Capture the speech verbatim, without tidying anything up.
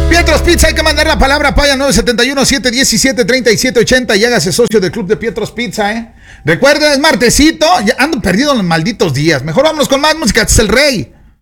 Pietros Pizza, hay que mandar la palabra paya nueve siete uno, siete uno siete, tres siete ocho cero y hágase socio del club de Pietros Pizza, ¿eh? Recuerden, es martesito, ya ando perdido en los malditos días. Mejor vámonos con más música, este es el rey.